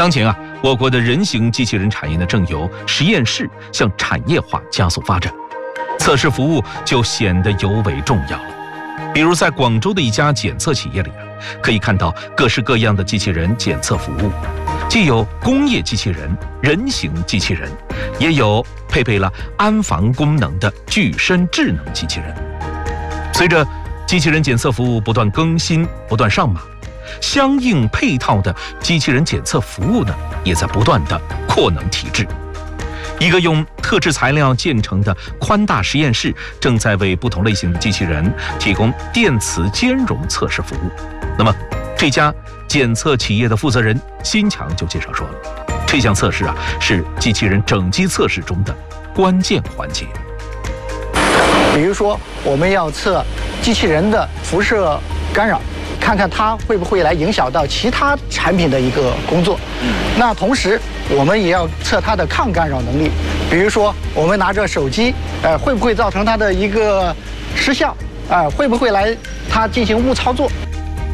当前啊，我国的人形机器人产业呢，正由实验室向产业化加速发展，测试服务就显得尤为重要了。比如在广州的一家检测企业里啊，可以看到各式各样的机器人检测服务，既有工业机器人、人形机器人，也有配备了安防功能的具身智能机器人。随着机器人检测服务不断更新、不断上马，相应配套的机器人检测服务呢，也在不断的扩能提质。一个用特制材料建成的宽大实验室，正在为不同类型的机器人提供电磁兼容测试服务。那么，这家检测企业的负责人辛强就介绍说了，这项测试啊，是机器人整机测试中的关键环节。 比如说，我们要测机器人的辐射干扰，看看它会不会来影响到其他产品的一个工作。那同时，我们也要测它的抗干扰能力。比如说，我们拿着手机，会不会造成它的一个失效？会不会来它进行误操作？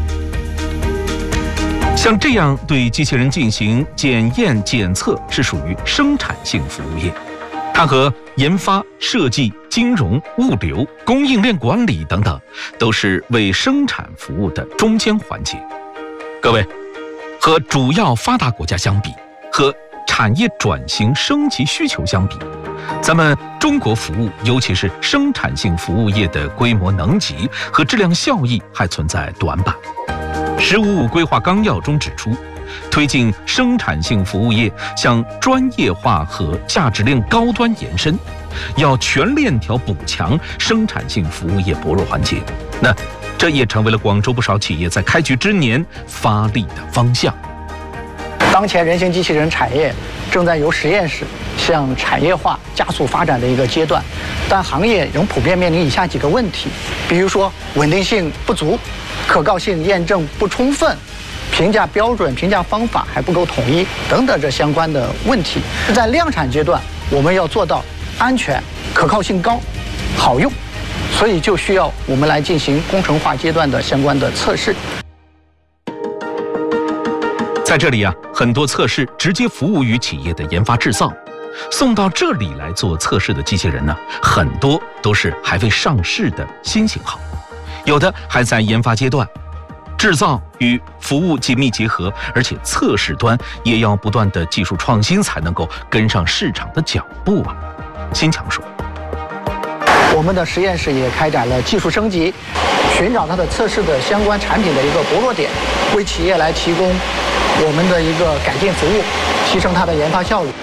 像这样对机器人进行检验检测，是属于生产性服务业。它和研发、设计、金融、物流、供应链管理等等，都是为生产服务的中间环节。各位，和主要发达国家相比，和产业转型升级需求相比，咱们中国服务，尤其是生产性服务业的规模能级和质量效益还存在短板。“15+5”规划纲要中指出，推进生产性服务业向专业化和价值链高端延伸，要全链条补强生产性服务业薄弱环节。那这也成为了广州不少企业在开局之年发力的方向。 当前人形机器人产业正在由实验室向产业化加速发展的一个阶段，但行业仍普遍面临以下几个问题，比如说稳定性不足、可靠性验证不充分、评价标准、评价方法还不够统一等等这相关的问题。在量产阶段，我们要做到安全、可靠性高、好用，所以就需要我们来进行工程化阶段的相关的测试。 在这里啊，很多测试直接服务于企业的研发制造，送到这里来做测试的机器人呢，很多都是还未上市的新型号，有的还在研发阶段。制造与服务紧密结合，而且测试端也要不断的技术创新，才能够跟上市场的脚步啊。辛强说， 我们的实验室也开展了技术升级，寻找它的测试的相关产品的一个薄弱点，为企业来提供我们的一个改进服务，提升它的研发效率。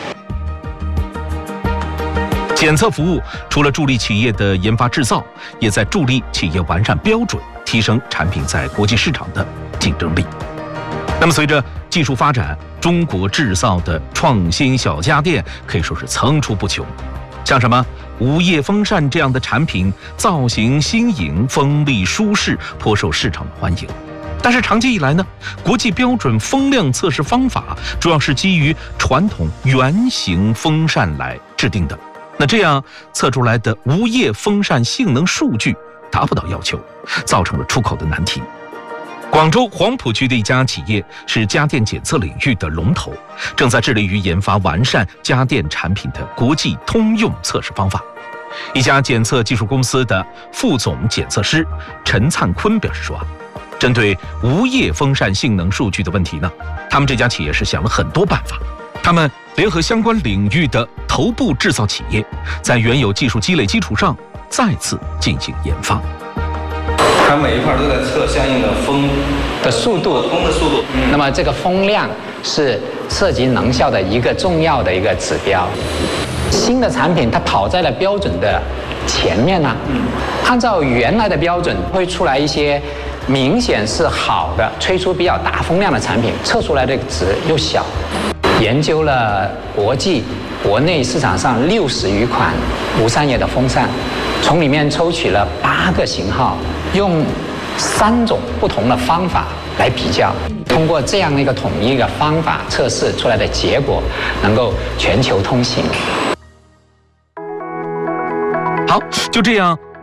检测服务除了助力企业的研发制造，也在助力企业完善标准，提升产品在国际市场的竞争力。那么随着技术发展，中国制造的创新小家电可以说是层出不穷，像什么无叶风扇这样的产品，造型新颖、锋利舒适，颇受市场的欢迎。但是长期以来呢，国际标准风量测试方法主要是基于传统圆形风扇来制定的，那这样测出来的无叶风扇性能数据达不到要求，造成了出口的难题。广州黄埔区的一家企业是家电检测领域的龙头，正在致力于研发完善家电产品的国际通用测试方法。一家检测技术公司的副总检测师陈灿坤表示说，针对无叶风扇性能数据的问题呢，他们这家企业是想了很多办法。他们联合相关领域的头部制造企业，在原有技术积累基础上再次进行研发。 它每一块都在测相应的风的速度， 那么这个风量是测级能效的一个重要的一个指标。新的产品它跑在了标准的前面呢，按照原来的标准会出来一些明显是好的，吹出比较大风量的产品，测出来的值又小。研究了国际、国内市场上60余款无扇叶的风扇，从里面抽取了8个型号，用3种不同的方法来比较，通过这样一个统一的方法测试出来的结果，能够全球通行。 好，就这样，